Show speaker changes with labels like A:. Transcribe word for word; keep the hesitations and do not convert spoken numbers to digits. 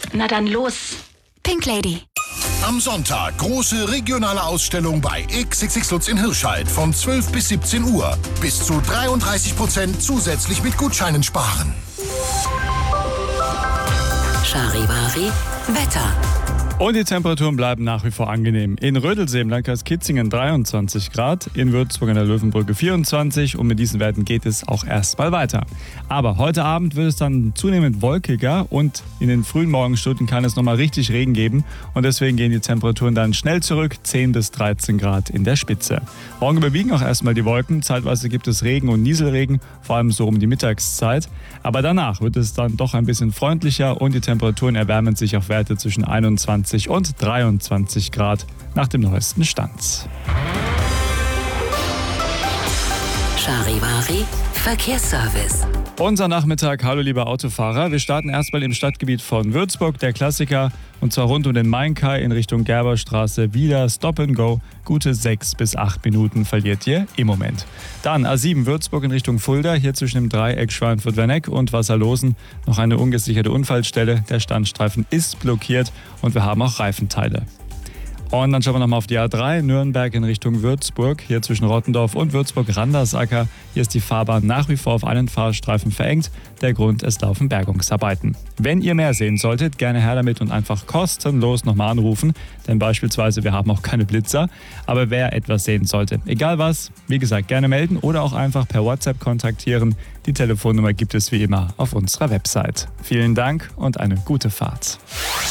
A: Na dann los.
B: Pink Lady.
C: Am Sonntag große regionale Ausstellung bei X X X Lutz in Hirscheid von zwölf bis siebzehn Uhr. Bis zu dreiunddreißig Prozent zusätzlich mit Gutscheinen sparen.
B: Charivari Wetter.
D: Und die Temperaturen bleiben nach wie vor angenehm. In Rödelsee im Landkreis Kitzingen dreiundzwanzig Grad, in Würzburg an der Löwenbrücke vierundzwanzig und mit diesen Werten geht es auch erstmal weiter. Aber heute Abend wird es dann zunehmend wolkiger und in den frühen Morgenstunden kann es nochmal richtig Regen geben und deswegen gehen die Temperaturen dann schnell zurück, zehn bis dreizehn Grad in der Spitze. Morgen überwiegen auch erstmal die Wolken, zeitweise gibt es Regen und Nieselregen, vor allem so um die Mittagszeit. Aber danach wird es dann doch ein bisschen freundlicher und die Temperaturen erwärmen sich auf Werte zwischen einundzwanzig und dreiundzwanzig Grad nach dem neuesten Stand.
B: Charivari Verkehrsservice.
D: Unser Nachmittag, hallo liebe Autofahrer. Wir starten erstmal im Stadtgebiet von Würzburg, der Klassiker, und zwar rund um den Main-Kai in Richtung Gerberstraße wieder Stop and Go. Gute sechs bis acht Minuten verliert ihr im Moment. Dann A sieben Würzburg in Richtung Fulda, hier zwischen dem Dreieck Schweinfurt-Werneck und Wasserlosen noch eine ungesicherte Unfallstelle. Der Standstreifen ist blockiert und wir haben auch Reifenteile. Und dann schauen wir nochmal auf die A drei, Nürnberg in Richtung Würzburg, hier zwischen Rottendorf und Würzburg-Randersacker. Hier ist die Fahrbahn nach wie vor auf einen Fahrstreifen verengt. Der Grund, es laufen Bergungsarbeiten. Wenn ihr mehr sehen solltet, gerne her damit und einfach kostenlos nochmal anrufen. Denn beispielsweise, wir haben auch keine Blitzer. Aber wer etwas sehen sollte, egal was, wie gesagt, gerne melden oder auch einfach per WhatsApp kontaktieren. Die Telefonnummer gibt es wie immer auf unserer Website. Vielen Dank und eine gute Fahrt.